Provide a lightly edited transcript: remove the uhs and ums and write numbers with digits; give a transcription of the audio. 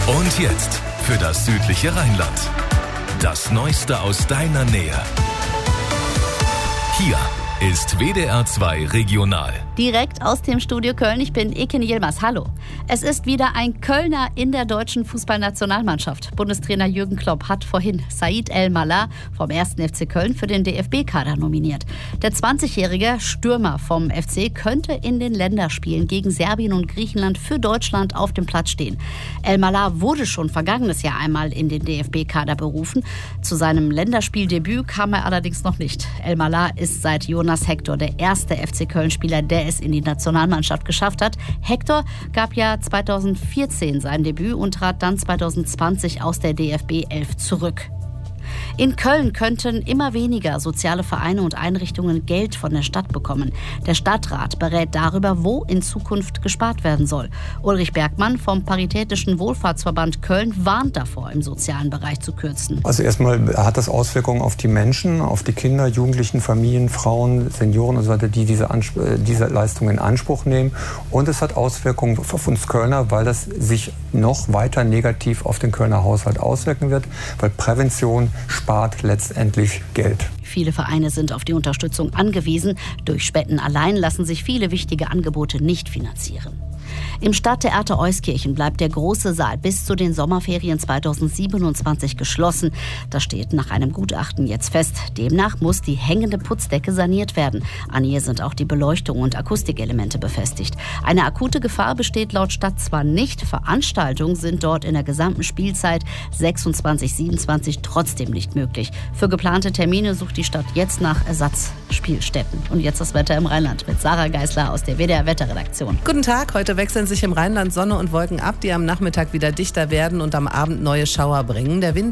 Und jetzt für das südliche Rheinland. Das Neueste aus deiner Nähe. Hier ist WDR 2 Regional. Direkt aus dem Studio Köln. Ich bin Eken Yilmaz. Hallo. Es ist wieder ein Kölner in der deutschen Fußballnationalmannschaft. Bundestrainer Jürgen Klopp hat vorhin Said El-Mallah vom 1. FC Köln für den DFB-Kader nominiert. Der 20-jährige Stürmer vom FC könnte in den Länderspielen gegen Serbien und Griechenland für Deutschland auf dem Platz stehen. El-Mallah wurde schon vergangenes Jahr einmal in den DFB-Kader berufen. Zu seinem Länderspieldebüt kam er allerdings noch nicht. El-Mallah ist seit Jonas Hector der erste FC Köln-Spieler, der es in die Nationalmannschaft geschafft hat. Hector gab ja 2014 sein Debüt und trat dann 2020 aus der DFB 11 zurück. In Köln könnten immer weniger soziale Vereine und Einrichtungen Geld von der Stadt bekommen. Der Stadtrat berät darüber, wo in Zukunft gespart werden soll. Ulrich Bergmann vom Paritätischen Wohlfahrtsverband Köln warnt davor, im sozialen Bereich zu kürzen. Also erstmal hat das Auswirkungen auf die Menschen, auf die Kinder, Jugendlichen, Familien, Frauen, Senioren und so weiter, die diese Leistungen in Anspruch nehmen. Und es hat Auswirkungen auf uns Kölner, weil das sich noch weiter negativ auf den Kölner Haushalt auswirken wird, weil Prävention spart letztendlich Geld. Viele Vereine sind auf die Unterstützung angewiesen. Durch Spenden allein lassen sich viele wichtige Angebote nicht finanzieren. Im Stadttheater Euskirchen bleibt der große Saal bis zu den Sommerferien 2027 geschlossen. Das steht nach einem Gutachten jetzt fest. Demnach muss die hängende Putzdecke saniert werden. An ihr sind auch die Beleuchtung und Akustikelemente befestigt. Eine akute Gefahr besteht laut Stadt zwar nicht, Veranstaltungen sind dort in der gesamten Spielzeit 26/27 trotzdem nicht möglich. Für geplante Termine sucht die Stadt jetzt nach Ersatzspielstätten. Und jetzt das Wetter im Rheinland mit Sarah Geisler aus der WDR Wetterredaktion. Guten Tag, heute wechseln sich im Rheinland Sonne und Wolken ab, die am Nachmittag wieder dichter werden und am Abend neue Schauer bringen. Der Wind